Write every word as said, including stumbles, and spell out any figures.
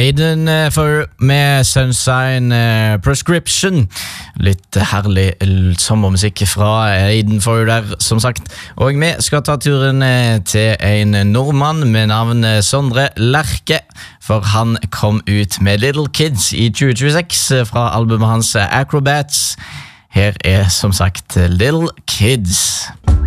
Aiden for med Sunshine uh, Prescription. Litt herlig sommermusikk fra Aiden for der, som sagt. Og vi skal ta turen til en nordmann med navn Sondre Lerche, for han kom ut med Little Kids i tjue tjueseks fra albumet hans Acrobats. Her er som sagt Little Kids.